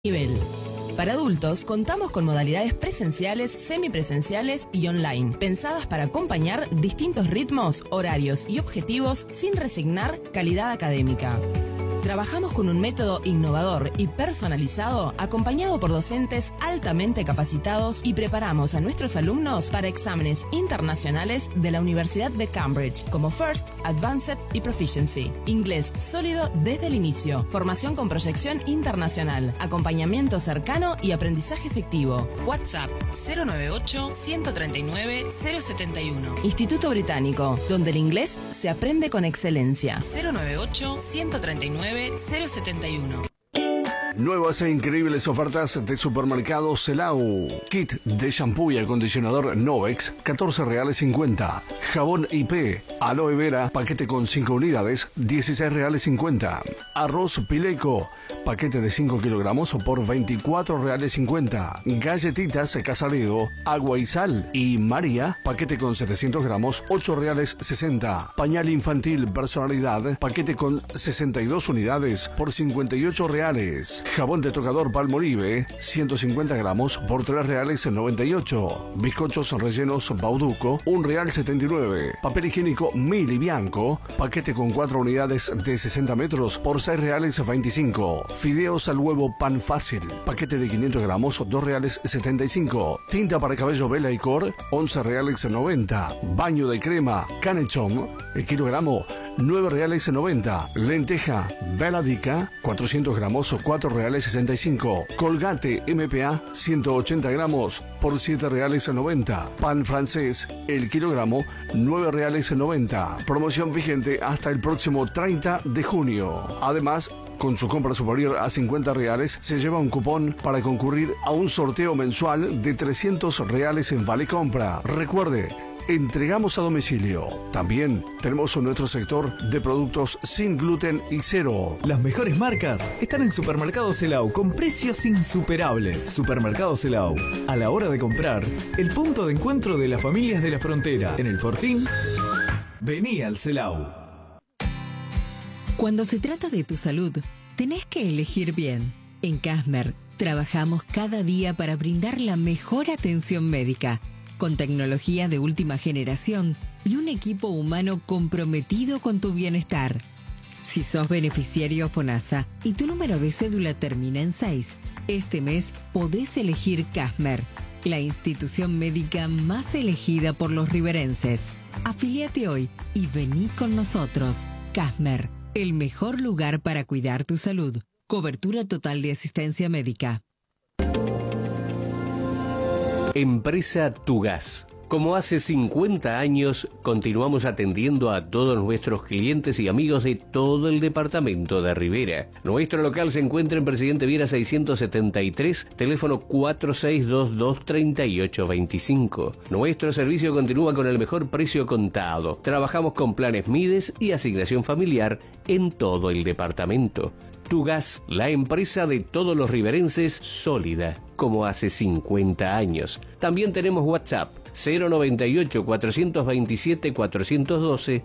Nivel. Para adultos, contamos con modalidades presenciales, semipresenciales y online, pensadas para acompañar distintos ritmos, horarios y objetivos sin resignar calidad académica. Trabajamos con un método innovador y personalizado, acompañado por docentes altamente capacitados, y preparamos a nuestros alumnos para exámenes internacionales de la Universidad de Cambridge, como First, Advanced y Proficiency. Inglés sólido desde el inicio, formación con proyección internacional, acompañamiento cercano y aprendizaje efectivo. WhatsApp 098-139-071. Instituto Británico, donde el inglés se aprende con excelencia. 098-139-071. Nuevas e increíbles ofertas de Supermercado Celau. Kit de shampoo y acondicionador Novex, 14 reales 50. Jabón IP, aloe vera, paquete con 5 unidades, 16 reales 50. Arroz Pileco, paquete de 5 kilogramos por 24 reales 50. Galletitas Casaredo, agua y sal y María, paquete con 700 gramos, 8 reales 60. Pañal infantil personalidad, paquete con 62 unidades por 58 reales. Jabón de tocador Palmolive, 150 gramos por 3 reales 98. Bizcochos rellenos Bauduco, 1 real 79. Papel higiénico Mili Bianco, paquete con 4 unidades de 60 metros por 6 reales 25. Fideos al huevo Pan Fácil, paquete de 500 gramos, 2 reales 75. Tinta para cabello Bella y Cor, 11 reales 90. Baño de crema Canechón, el kilogramo, 9 reales 90. Lenteja Veladica, 400 gramos, 4 reales 65. Colgate MPA, 180 gramos por 7 reales 90. Pan francés, el kilogramo, 9 reales 90. Promoción vigente hasta el próximo 30 de junio. Además, con su compra superior a 50 reales, se lleva un cupón para concurrir a un sorteo mensual de 300 reales en Vale Compra. Recuerde, entregamos a domicilio. También tenemos nuestro sector de productos sin gluten y cero. Las mejores marcas están en Supermercado Celau con precios insuperables. Supermercado Celau, a la hora de comprar, el punto de encuentro de las familias de la frontera. En el Fortín, vení al Celau. Cuando se trata de tu salud, tenés que elegir bien. En Casmer, trabajamos cada día para brindar la mejor atención médica, con tecnología de última generación y un equipo humano comprometido con tu bienestar. Si sos beneficiario FONASA y tu número de cédula termina en 6, este mes podés elegir Casmer, la institución médica más elegida por los riverenses. Afiliate hoy y vení con nosotros. Casmer, el mejor lugar para cuidar tu salud. Cobertura total de asistencia médica. Empresa Tugas. Como hace 50 años, continuamos atendiendo a todos nuestros clientes y amigos de todo el departamento de Rivera. Nuestro local se encuentra en Presidente Viera 673, teléfono 4622-3825. Nuestro servicio continúa con el mejor precio contado. Trabajamos con planes Mides y asignación familiar en todo el departamento. Tugas, la empresa de todos los riverenses, sólida, como hace 50 años. También tenemos WhatsApp, 098-427-412,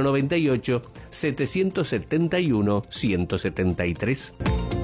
098-771-173.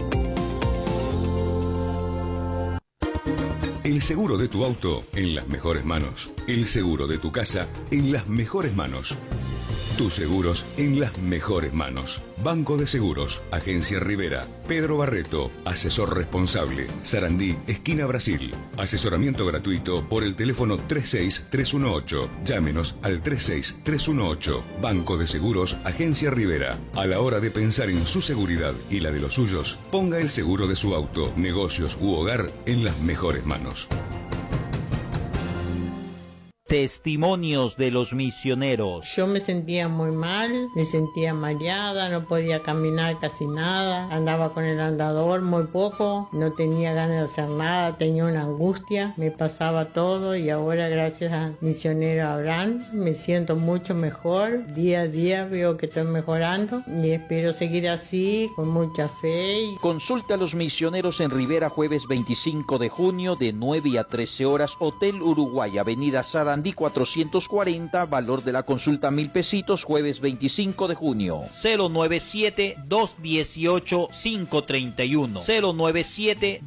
El seguro de tu auto en las mejores manos. El seguro de tu casa en las mejores manos. Tus seguros en las mejores manos. Banco de Seguros, Agencia Rivera, Pedro Barreto, asesor responsable, Sarandí, esquina Brasil. Asesoramiento gratuito por el teléfono 36318. Llámenos al 36318. Banco de Seguros, Agencia Rivera. A la hora de pensar en su seguridad y la de los suyos, ponga el seguro de su auto, negocios u hogar en las mejores manos. Testimonios de los misioneros. Yo me sentía muy mal, me sentía mareada, no podía caminar casi nada, andaba con el andador muy poco, no tenía ganas de hacer nada, tenía una angustia, me pasaba todo, y ahora gracias al misionero Abraham me siento mucho mejor. Día a día veo que estoy mejorando y espero seguir así con mucha fe. Consulta a los misioneros en Rivera jueves 25 de junio de 9 a 13 horas, Hotel Uruguay, Avenida Sarandí Sarandí 440, valor de la consulta 1.000 pesitos, jueves 25 de junio. 097-218-531. 097